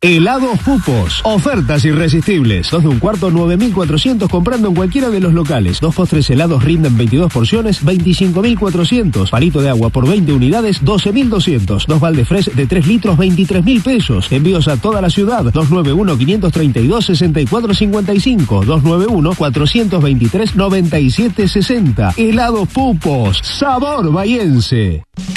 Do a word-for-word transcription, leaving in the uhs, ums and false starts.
Helados Pupos. Ofertas irresistibles. Dos de un cuarto, nueve mil cuatrocientos comprando en cualquiera de los locales. Dos postres helados rinden veintidós porciones, veinticinco mil cuatrocientos. Palito de agua por veinte unidades, doce mil doscientos. Dos balde fresh de tres litros, veintitrés mil pesos. Envíos a toda la ciudad. dos nueve uno, quinientos treinta y dos, sesenta y cuatro cincuenta y cinco. dos nueve uno, cuatrocientos veintitrés, noventa y siete sesenta. Helados Pupos. Sabor bahiense.